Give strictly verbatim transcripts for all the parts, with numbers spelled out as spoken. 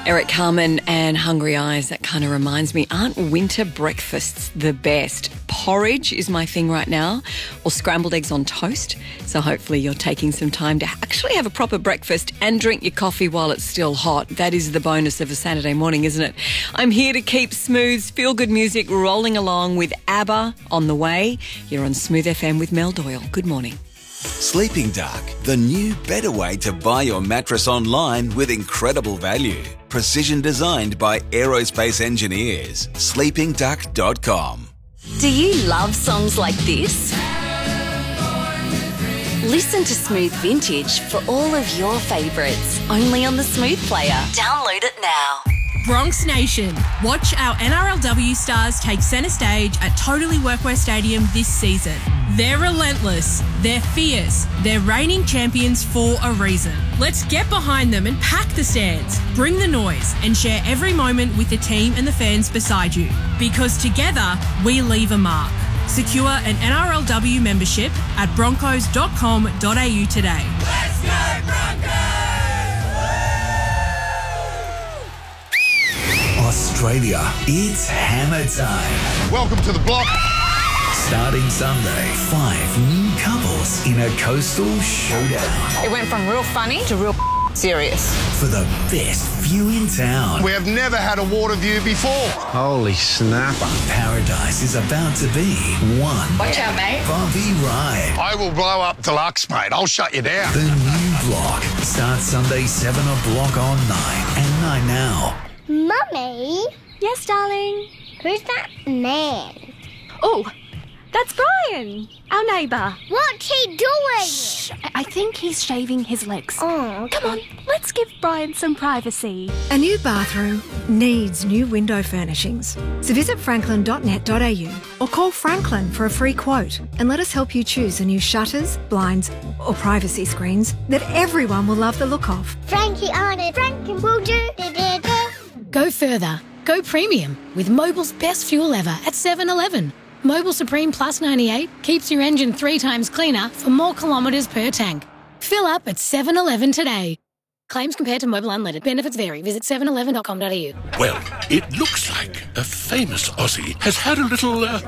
Eric Carmen and Hungry Eyes. That kind of reminds me, aren't winter breakfasts the best? Porridge is my thing right now, or scrambled eggs on toast. So hopefully you're taking some time to actually have a proper breakfast and drink your coffee while it's still hot. That is the bonus of a Saturday morning, isn't it? I'm here to keep Smooth's feel-good music rolling along with ABBA on the way. You're on Smooth F M with Mel Doyle. Good morning. Sleeping Duck, the new better way to buy your mattress online with incredible value. Precision designed by aerospace engineers. sleeping duck dot com. Do you love songs like this? Listen to Smooth Vintage for all of your favourites, only on the Smooth Player. Download it now. Bronx Nation, watch our N R L W stars take centre stage at Totally Workwear Stadium this season. They're relentless, they're fierce, they're reigning champions for a reason. Let's get behind them and pack the stands, bring the noise and share every moment with the team and the fans beside you. Because together, we leave a mark. Secure an N R L W membership at broncos dot com dot a u today. Let's go Broncos! Australia, it's hammer time. Welcome to the block. Starting Sunday, five new couples in a coastal showdown. It went from real funny to real serious. For the best view in town. We have never had a water view before. Holy snapper. Paradise is about to be one. Watch out, mate. Bumpy ride. I will blow up deluxe, mate. I'll shut you down. The new block starts Sunday, seven o'clock on nine and nine now. Mummy? Yes, darling? Who's that man? Oh, that's Brian, our neighbour. What's he doing? Shh, I think he's shaving his legs. Oh, come on, let's give Brian some privacy. A new bathroom needs new window furnishings. So visit franklin dot net dot a u or call Franklin for a free quote and let us help you choose the new shutters, blinds or privacy screens that everyone will love the look of. Frankie on it, Frankie will do. Go further. Go premium with Mobil's best fuel ever at seven eleven. Mobil Supreme Plus ninety-eight keeps your engine three times cleaner for more kilometres per tank. Fill up at seven eleven today. Claims compared to Mobil Unleaded. Benefits vary. Visit seven eleven dot com dot a u. Well, it looks like a famous Aussie has had a little uh,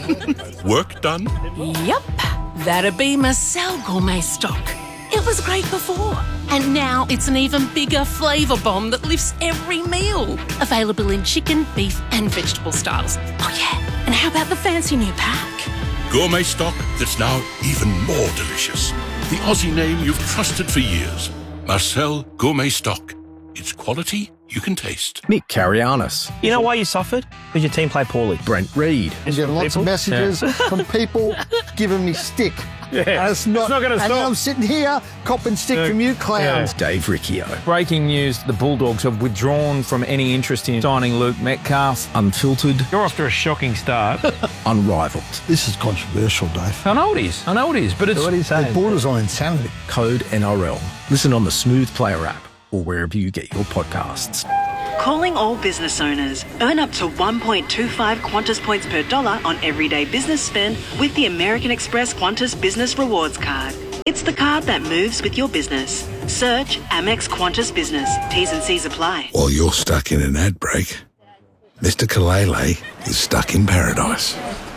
work done. Yup. That'd be Marcel Gourmet Stock. It was great before, and now it's an even bigger flavour bomb that lifts every meal. Available in chicken, beef and vegetable styles. Oh yeah, and how about the fancy new pack? Gourmet stock that's now even more delicious. The Aussie name you've trusted for years. Marcel Gourmet Stock. It's quality you can taste. Nick Carianis. You know why you suffered? Because your team played poorly. Brent Reed. I'm getting lots of messages yeah. from people giving me stick. Yeah. And it's not, not going to stop. And I'm sitting here copping stick yeah. from you clowns. Yeah. Dave Riccio. Breaking news, the Bulldogs have withdrawn from any interest in signing Luke Metcalf. Unfiltered. You're off to a shocking start. Unrivaled. This is controversial, Dave. I know it is. I know it is, but it's... What are you saying? It borders on insanity. Code N R L. Listen on the Smooth Player app or wherever you get your podcasts. Calling all business owners. Earn up to one point two five Qantas points per dollar on everyday business spend with the American Express Qantas Business Rewards Card. It's the card that moves with your business. Search Amex Qantas Business. T's and C's apply. While you're stuck in an ad break, Mister Kalele is stuck in paradise.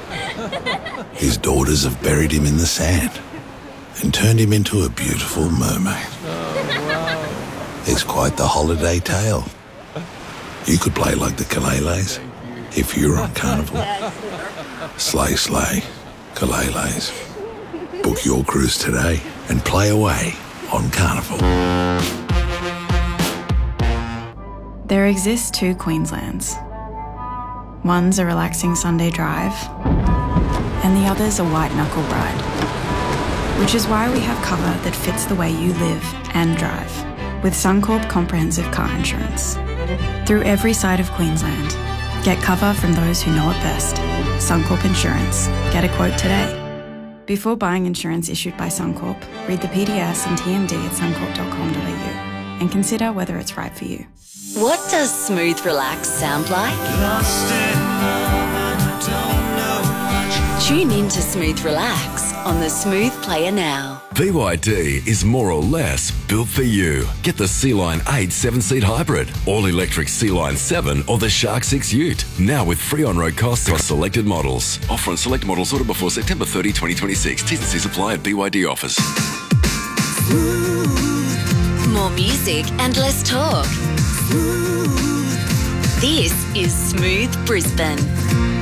His daughters have buried him in the sand and turned him into a beautiful mermaid. It's quite the holiday tale. You could play like the Kaleles if you're on Carnival. Slay, slay, Kaleles. Book your cruise today and play away on Carnival. There exist two Queenslands. One's a relaxing Sunday drive, and the other's a white-knuckle ride. Which is why we have cover that fits the way you live and drive, with Suncorp Comprehensive Car Insurance. Through every side of Queensland, get cover from those who know it best. Suncorp Insurance. Get a quote today. Before buying insurance issued by Suncorp, read the P D S and T M D at suncorp dot com dot a u and consider whether it's right for you. What does smooth relax sound like? Lost in love and don't know much. Tune in to Smooth Relax on the Smooth Player now. B Y D is more or less built for you. Get the Sea-Line eight seven-seat hybrid, all-electric Sea-Line seven or the Shark six Ute. Now with free on-road costs on selected models. Offer on select models ordered before September thirtieth, twenty twenty-six. T's and C's apply at B Y D offers. More music and less talk. This is Smooth Brisbane.